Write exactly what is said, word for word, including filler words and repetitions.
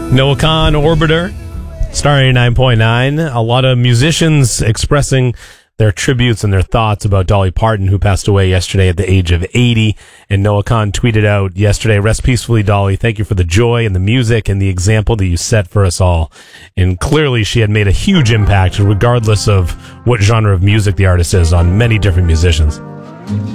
Noah Khan, Orbiter, Star eighty-nine point nine. A lot of musicians expressing their tributes and their thoughts about Dolly Parton, who passed away yesterday at the age of eighty. And Noah Khan tweeted out yesterday, "Rest peacefully, Dolly. Thank you for the joy and the music and the example that you set for us all." And clearly she had made a huge impact, regardless of what genre of music the artist is, on many different musicians.